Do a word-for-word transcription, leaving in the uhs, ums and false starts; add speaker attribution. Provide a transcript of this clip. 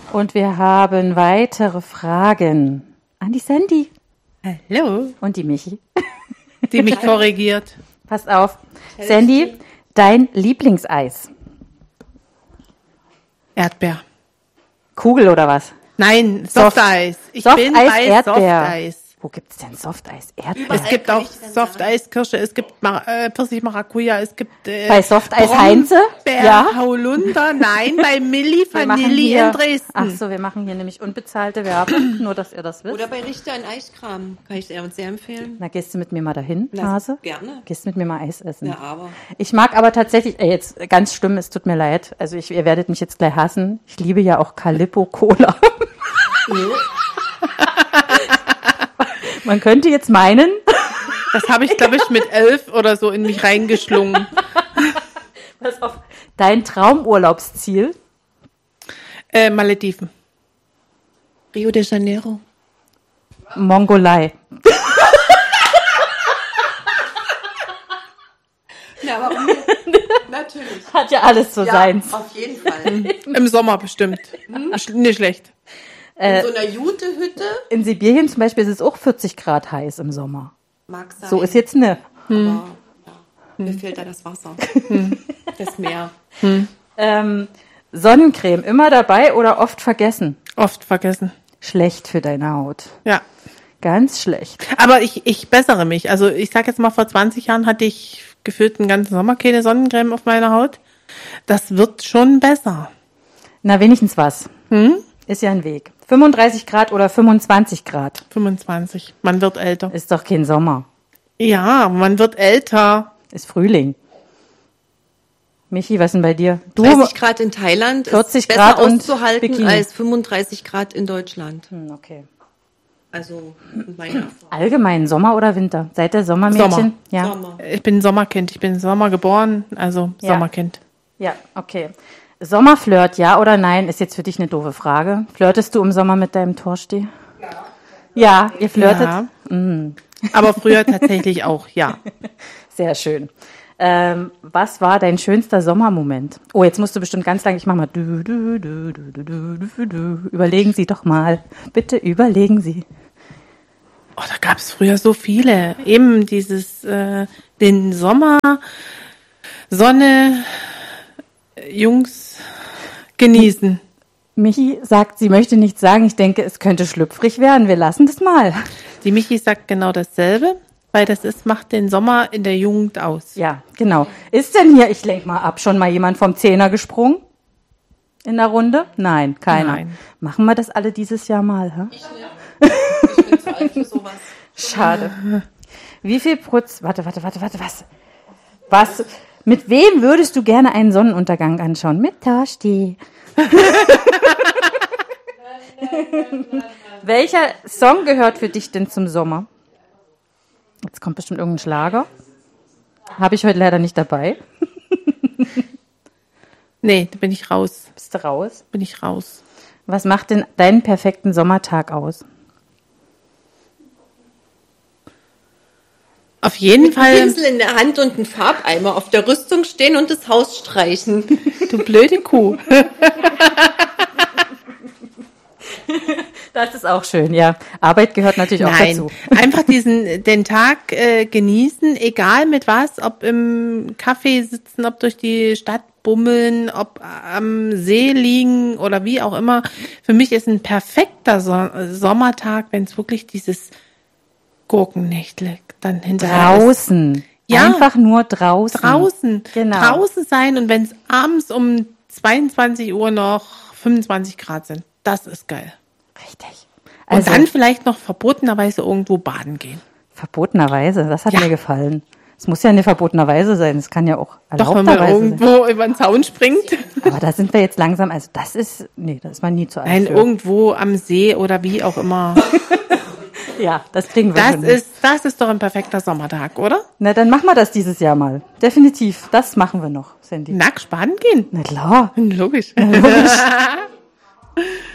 Speaker 1: Und wir haben weitere Fragen an die Sandy.
Speaker 2: Hallo.
Speaker 1: Und die Michi.
Speaker 2: Die mich korrigiert.
Speaker 1: Passt auf. Sandy, dein Lieblingseis.
Speaker 2: Erdbeer.
Speaker 1: Kugel oder was?
Speaker 2: Nein, Softeis. Ich
Speaker 1: Softeis,
Speaker 2: bin bei
Speaker 1: Erdbeer.
Speaker 2: Softeis.
Speaker 1: Wo gibt's denn Softeis? Erdbeer?
Speaker 2: Es gibt auch Softeis Kirsche, es gibt Mar- äh, Pfirsich Maracuja, es gibt äh,
Speaker 1: Bei Softeis Heinze?
Speaker 2: Brombeer,
Speaker 1: Ja.
Speaker 2: Holunder, nein, bei Milli
Speaker 1: Wir machen
Speaker 2: Vanilli
Speaker 1: hier-
Speaker 2: in Dresden.
Speaker 1: Ach so, wir machen hier nämlich unbezahlte Werbung, nur dass ihr das wisst.
Speaker 3: Oder bei Richter in Eiskram. Kann ich sehr, sehr empfehlen.
Speaker 1: Na, gehst du mit mir mal dahin,
Speaker 3: Na,
Speaker 1: Hase?
Speaker 3: gerne.
Speaker 1: Gehst mit mir mal Eis essen.
Speaker 3: Ja, aber.
Speaker 1: Ich mag aber tatsächlich, ey, jetzt ganz schlimm, es tut mir leid. Also ich, ihr werdet mich jetzt gleich hassen. Ich liebe ja auch Calippo Cola. Man könnte jetzt meinen,
Speaker 2: Das habe ich, glaube ich, mit elf oder so in mich reingeschlungen.
Speaker 1: pass auf, dein Traumurlaubsziel,
Speaker 2: Äh, Malediven.
Speaker 3: Rio de Janeiro.
Speaker 1: Mongolei.
Speaker 3: Ja, aber natürlich.
Speaker 1: Hat ja alles so seins.
Speaker 3: Auf jeden Fall.
Speaker 2: Im Sommer bestimmt. Sch- Nicht schlecht.
Speaker 3: In so einer Jute-Hütte
Speaker 1: In Sibirien zum Beispiel ist es auch vierzig Grad heiß im Sommer.
Speaker 3: mag sein.
Speaker 1: So ist jetzt ne.
Speaker 3: Aber, ja, mir fehlt da das Wasser. Das Meer.
Speaker 1: Ähm, Sonnencreme immer dabei oder oft vergessen?
Speaker 2: Oft vergessen.
Speaker 1: Schlecht für deine Haut.
Speaker 2: Ja.
Speaker 1: Ganz schlecht.
Speaker 2: Aber ich, ich bessere mich. Also ich sag jetzt mal, vor zwanzig Jahren hatte ich gefühlt einen ganzen Sommer keine Sonnencreme auf meiner Haut. Das wird schon besser.
Speaker 1: Na, wenigstens was.
Speaker 2: Hm?
Speaker 1: Ist ja ein Weg. fünfunddreißig Grad oder fünfundzwanzig Grad?
Speaker 2: fünfundzwanzig. Man wird älter.
Speaker 1: Ist doch kein Sommer.
Speaker 2: Ja, man wird älter.
Speaker 1: Ist Frühling. Michi, was denn bei dir? Du,
Speaker 3: dreißig Grad in Thailand
Speaker 1: vierzig
Speaker 3: ist besser
Speaker 1: Grad und
Speaker 3: auszuhalten
Speaker 1: Bikini.
Speaker 3: als fünfunddreißig Grad in Deutschland.
Speaker 1: Hm, okay.
Speaker 3: Also meine Erfahrung.
Speaker 1: Allgemein, Sommer oder Winter? Seid ihr Sommermädchen?
Speaker 2: Sommer.
Speaker 1: Ja.
Speaker 3: Sommer.
Speaker 2: Ich bin Sommerkind. Ich bin im Sommer geboren, also
Speaker 1: Ja.
Speaker 2: Sommerkind.
Speaker 1: Ja, okay. Sommerflirt, ja oder nein, ist jetzt für dich eine doofe Frage. Flirtest du im Sommer mit deinem Torsteh? Ja. Ja, ihr flirtet?
Speaker 2: Ja. Aber früher tatsächlich auch, ja.
Speaker 1: Sehr schön. Ähm, was war dein schönster Sommermoment? Oh, jetzt musst du bestimmt ganz lang, ich mach mal. Du, du, du, du, du, du, du, du. Überlegen Sie doch mal. Bitte überlegen Sie.
Speaker 2: Oh, da gab es früher so viele. Eben dieses, äh, den Sommer, Sonne, Jungs genießen.
Speaker 1: Michi sagt, sie möchte nichts sagen. Ich denke, es könnte schlüpfrig werden. Wir lassen das mal.
Speaker 2: Die Michi sagt genau dasselbe, weil das ist, macht den Sommer in der Jugend aus.
Speaker 1: Ja, genau. Ist denn hier, ich lenk mal ab, schon mal jemand vom Zehner gesprungen? In der Runde? Nein, keiner.
Speaker 2: Nein.
Speaker 1: Machen wir das alle dieses Jahr mal, hä?
Speaker 3: Ich bin zu alt für sowas.
Speaker 1: Schade. Wie viel Prozent, warte, warte, warte, warte, was? Was, mit wem würdest du gerne einen Sonnenuntergang anschauen? Mit Torsti. Welcher Song gehört für dich denn zum Sommer? Jetzt kommt bestimmt irgendein Schlager. Habe ich heute leider nicht dabei.
Speaker 2: Nee, da bin ich raus.
Speaker 1: Bist du raus?
Speaker 2: Bin ich raus.
Speaker 1: Was macht denn deinen perfekten Sommertag aus?
Speaker 2: Auf jeden
Speaker 3: Ein
Speaker 2: Fall,
Speaker 3: Pinsel in der Hand und ein Farbeimer auf der Rüstung stehen und das Haus streichen.
Speaker 2: du blöde Kuh.
Speaker 1: Das ist auch schön, ja. Arbeit gehört natürlich auch
Speaker 2: Nein,
Speaker 1: dazu.
Speaker 2: einfach diesen, den Tag äh, genießen, egal mit was, ob im Café sitzen, ob durch die Stadt bummeln, ob am See liegen oder wie auch immer. Für mich ist ein perfekter so- Sommertag, wenn es wirklich dieses Gurkennächtle dann hinterher ist.
Speaker 1: Draußen.
Speaker 2: Ja.
Speaker 1: Einfach nur draußen.
Speaker 2: Draußen.
Speaker 1: Genau.
Speaker 2: Draußen sein und wenn es abends um zweiundzwanzig Uhr noch fünfundzwanzig Grad sind, das ist geil.
Speaker 1: Richtig.
Speaker 2: Und
Speaker 1: Also,
Speaker 2: dann vielleicht noch verbotenerweise irgendwo baden gehen.
Speaker 1: verbotenerweise, das hat
Speaker 2: Ja.
Speaker 1: mir gefallen. Es muss ja nicht verbotenerweise sein, es kann ja auch
Speaker 2: Doch, wenn man
Speaker 1: erlaubterweise sein.
Speaker 2: irgendwo über den Zaun springt.
Speaker 1: Aber da sind wir jetzt langsam, also das ist, nee, das ist man nie zu alt
Speaker 2: Nein,
Speaker 1: für.
Speaker 2: irgendwo am See oder wie auch immer.
Speaker 1: Ja, das kriegen wir
Speaker 2: Das
Speaker 1: schon hin.
Speaker 2: ist, das ist doch ein perfekter Sommertag, oder?
Speaker 1: Na, dann machen wir das dieses Jahr mal. Definitiv, das machen wir noch, Sandy.
Speaker 2: Nackt baden gehen.
Speaker 1: Na klar.
Speaker 2: Logisch.
Speaker 1: Logisch.